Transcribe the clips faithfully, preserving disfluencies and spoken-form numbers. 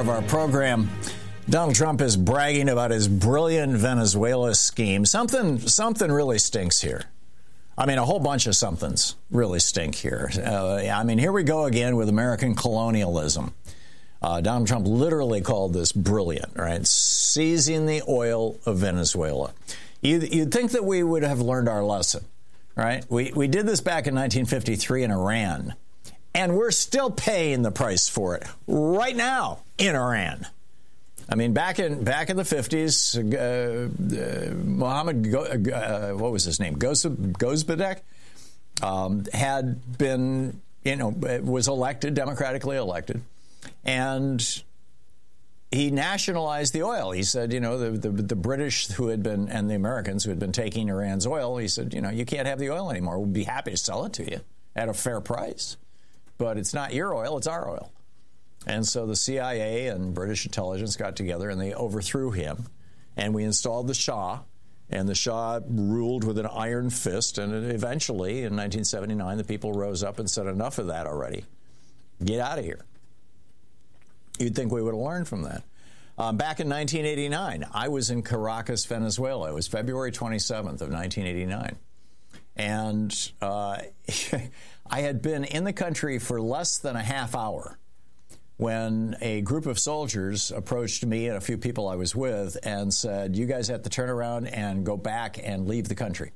Of our program, Donald Trump is bragging about his brilliant Venezuela scheme. Something, something really stinks here. I mean, a whole bunch of somethings really stink here. Uh, I mean, here we go again with American colonialism. Uh, Donald Trump literally called this brilliant, right? Seizing the oil of Venezuela. You'd, you'd think that we would have learned our lesson, right? We, we did this back in nineteen fifty-three in Iran. And we're still paying the price for it right now in Iran. I mean, back in back in the fifties, uh, uh, Mohammed, Go, uh, what was his name, Gozbedek, um, had been, you know, was elected, democratically elected, and he nationalized the oil. He said, you know, the, the the British who had been, and the Americans who had been taking Iran's oil, he said, you know, you can't have the oil anymore. We'll be happy to sell it to you at a fair price. But it's not your oil, it's our oil. And so the C I A and British intelligence got together and they overthrew him. And we installed the Shah. And the Shah ruled with an iron fist. And eventually, in nineteen seventy-nine, the people rose up and said, enough of that already. Get out of here. You'd think we would have learned from that. Um, back in nineteen eighty-nine, I was in Caracas, Venezuela. It was February twenty-seventh of nineteen eighty-nine. And uh, I had been in the country for less than a half hour when a group of soldiers approached me and a few people I was with and said, you guys have to turn around and go back and leave the country.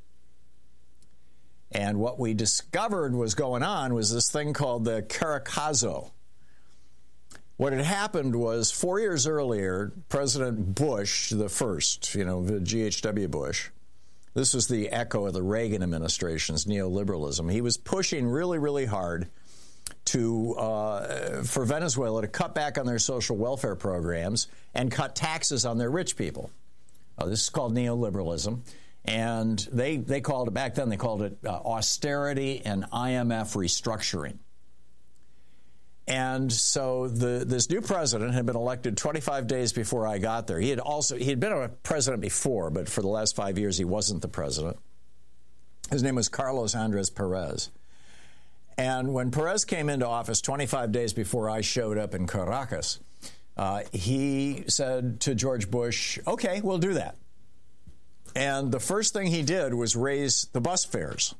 And what we discovered was going on was this thing called the Caracazo. What had happened was four years earlier, President Bush, the first, you know, G H W Bush, this was the echo of the Reagan administration's neoliberalism. He was pushing really, really hard to uh, for Venezuela to cut back on their social welfare programs and cut taxes on their rich people. Uh, this is called neoliberalism. And they, they called it, back then, they called it uh, austerity and I M F restructuring. And so the, this new president had been elected twenty-five days before I got there. He had also he had been a president before, but for the last five years he wasn't the president. His name was Carlos Andrés Perez. And when Perez came into office twenty-five days before I showed up in Caracas, uh, he said to George Bush, okay, we'll do that. And the first thing he did was raise the bus fares,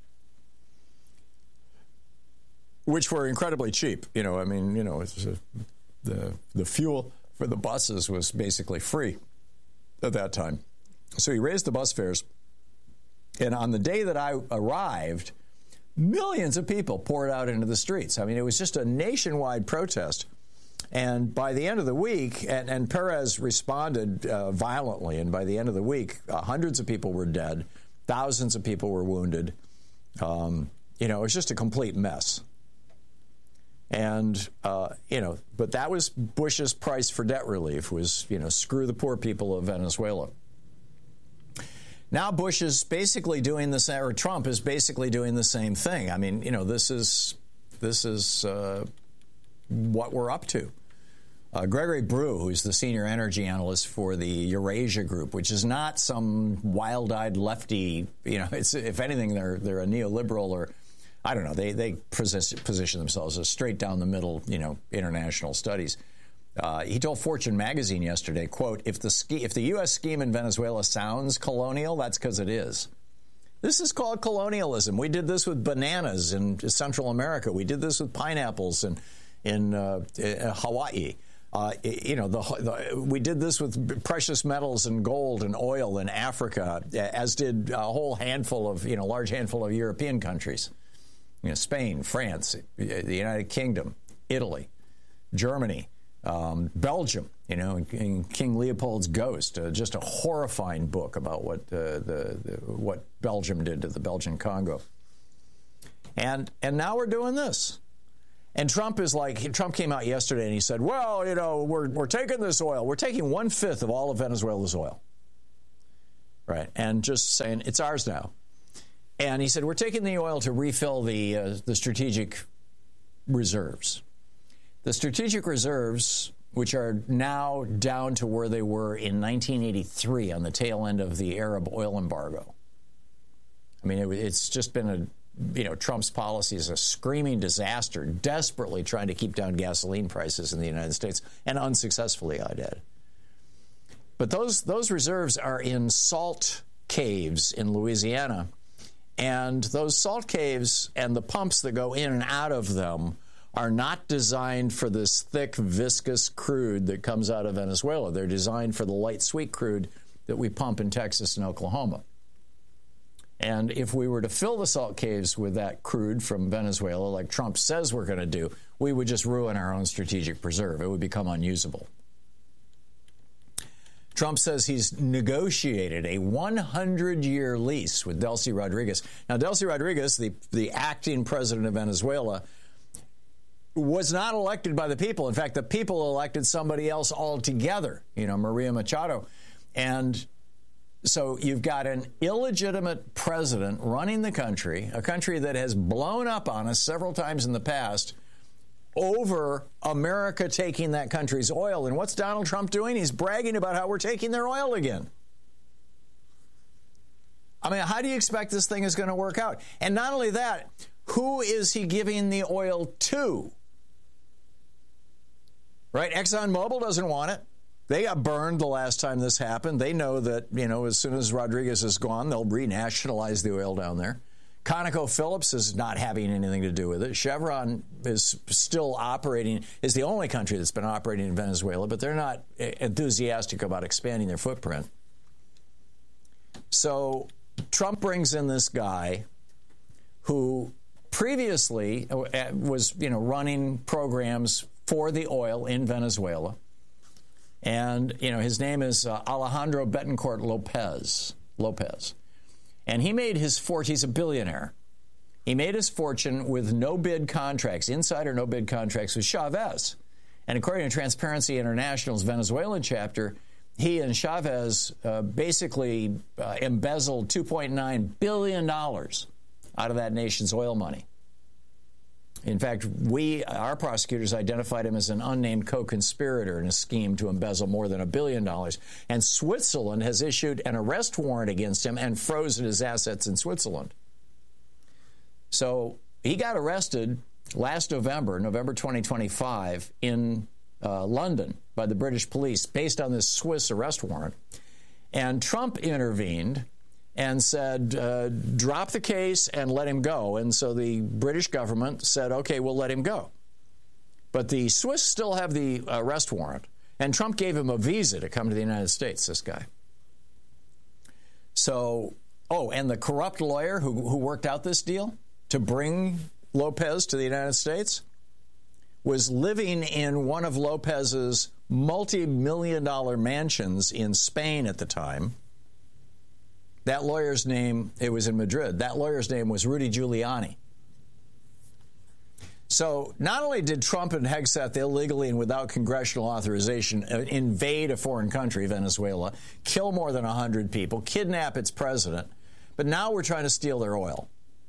which were incredibly cheap. You know, I mean, you know, it's a, the the fuel for the buses was basically free at that time. So he raised the bus fares. And on the day that I arrived, millions of people poured out into the streets. I mean, it was just a nationwide protest. And by the end of the week, and, and Perez responded uh, violently, and by the end of the week, uh, hundreds of people were dead, thousands of people were wounded. Um, you know, it was just a complete mess. And, uh, you know, but that was Bush's price for debt relief was, you know, screw the poor people of Venezuela. Now Bush is basically doing this, or Trump is basically doing the same thing. I mean, you know, this is, this is uh, what we're up to. Uh, Gregory Brew, who's the senior energy analyst for the Eurasia Group, which is not some wild-eyed lefty, you know, it's, if anything, they're, they're a neoliberal or, I don't know, they, they position, position themselves as straight down the middle, you know, international studies. Uh, he told Fortune magazine yesterday, quote, if the ski, if the U S scheme in Venezuela sounds colonial, that's because it is. This is called colonialism. We did this with bananas in Central America. We did this with pineapples in, in, uh, in Hawaii. Uh, you know, the, the, we did this with precious metals and gold and oil in Africa, as did a whole handful of, you know, large handful of European countries. You know, Spain, France, the United Kingdom, Italy, Germany, um, Belgium, you know, in, in King Leopold's Ghost, uh, just a horrifying book about what uh, the, the what Belgium did to the Belgian Congo. And and now we're doing this. And Trump is like, Trump came out yesterday and he said, well, you know, we're we're taking this oil. We're taking one-fifth of all of Venezuela's oil. Right. And just saying, it's ours now. And he said, we're taking the oil to refill the uh, the strategic reserves. The strategic reserves, which are now down to where they were in nineteen eighty-three on the tail end of the Arab oil embargo. I mean, it, it's just been a you know, Trump's policy is a screaming disaster, desperately trying to keep down gasoline prices in the United States, and unsuccessfully, I'd add. But those those reserves are in salt caves in Louisiana, and those salt caves and the pumps that go in and out of them are not designed for this thick, viscous crude that comes out of Venezuela. They're designed for the light, sweet crude that we pump in Texas and Oklahoma. And if we were to fill the salt caves with that crude from Venezuela, like Trump says we're going to do, we would just ruin our own strategic preserve. It would become unusable. Trump says he's negotiated a one hundred year lease with Delcy Rodriguez. Now, Delcy Rodriguez, the, the acting president of Venezuela, was not elected by the people. In fact, the people elected somebody else altogether, you know, Maria Machado. And so you've got an illegitimate president running the country, a country that has blown up on us several times in the past over America taking that country's oil. And what's Donald Trump doing? He's bragging about how we're taking their oil again. I mean, how do you expect this thing is going to work out? And not only that, who is he giving the oil to? Right? ExxonMobil doesn't want it. They got burned the last time this happened. They know that, you know, as soon as Rodriguez is gone, they'll renationalize the oil down there. ConocoPhillips is not having anything to do with it. Chevron is still operating, is the only country that's been operating in Venezuela, but they're not enthusiastic about expanding their footprint. So Trump brings in this guy who previously was, you know, running programs for the oil in Venezuela. And, you know, his name is uh, Alejandro Betancourt Lopez. Lopez. And he made his fortune, he's a billionaire. He made his fortune with no-bid contracts, insider no-bid contracts with Chavez. And according to Transparency International's Venezuelan chapter, he and Chavez uh, basically uh, embezzled two point nine billion dollars out of that nation's oil money. In fact, we, our prosecutors identified him as an unnamed co-conspirator in a scheme to embezzle more than a billion dollars. And Switzerland has issued an arrest warrant against him and frozen his assets in Switzerland. So he got arrested last November, November twenty twenty-five, in uh, London by the British police based on this Swiss arrest warrant. And Trump intervened and said, uh, drop the case and let him go. And so the British government said, okay, we'll let him go. But the Swiss still have the arrest warrant. And Trump gave him a visa to come to the United States, this guy. So, oh, and the corrupt lawyer who, who worked out this deal to bring Lopez to the United States was living in one of Lopez's multi-million dollar mansions in Spain at the time. That lawyer's name, it was in Madrid, that lawyer's name was Rudy Giuliani. So not only did Trump and Hegseth illegally and without congressional authorization invade a foreign country, Venezuela, kill more than one hundred people, kidnap its president, but now we're trying to steal their oil.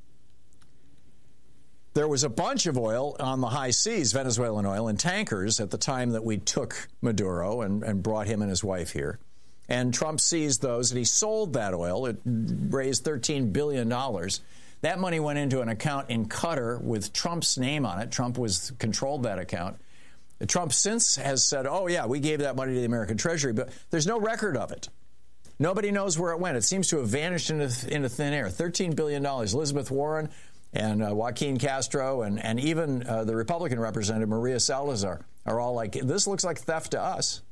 There was a bunch of oil on the high seas, Venezuelan oil, in tankers at the time that we took Maduro and, and brought him and his wife here. And Trump seized those, and he sold that oil. It raised thirteen billion dollars. That money went into an account in Qatar with Trump's name on it. Trump was controlled that account. Trump since has said, oh, yeah, we gave that money to the American Treasury, but there's no record of it. Nobody knows where it went. It seems to have vanished into, into thin air. thirteen billion dollars. Elizabeth Warren and uh, Joaquin Castro and, and even uh, the Republican representative, Maria Salazar, are all like, this looks like theft to us.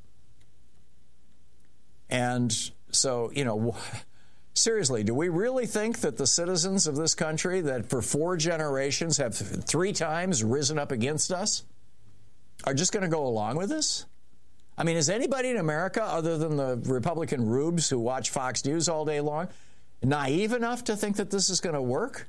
And so, you know, seriously, do we really think that the citizens of this country that for four generations have three times risen up against us are just going to go along with this? I mean, is anybody in America, other than the Republican rubes who watch Fox News all day long, naive enough to think that this is going to work?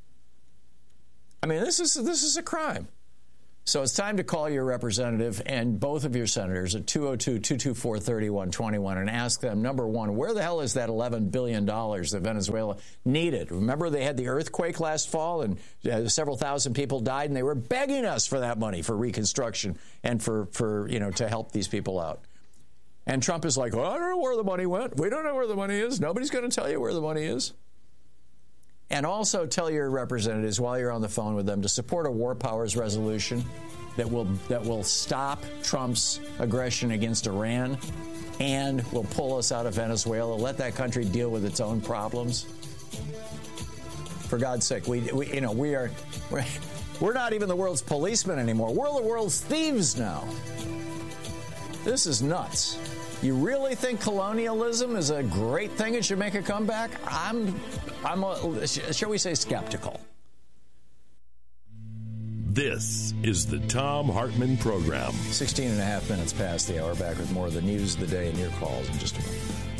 I mean, this is this is a crime. So it's time to call your representative and both of your senators at two oh two, two two four, three one two one and ask them, number one, where the hell is that eleven billion dollars that Venezuela needed? Remember, they had the earthquake last fall and uh, several thousand people died, and they were begging us for that money for reconstruction and for, for you know, to help these people out. And Trump is like, well, I don't know where the money went. We don't know where the money is. Nobody's going to tell you where the money is. And also tell your representatives while you're on the phone with them to support a war powers resolution that will that will stop Trump's aggression against Iran and will pull us out of Venezuela. Let that country deal with its own problems. For God's sake, we, we you know we are we're, we're not even the world's policemen anymore. We're the world's thieves now. This is nuts. You really think colonialism is a great thing and should make a comeback? I'm, I'm, a, shall we say, skeptical. This is the Thom Hartmann Program. sixteen and a half minutes past the hour. Back with more of the news of the day and your calls in just a moment.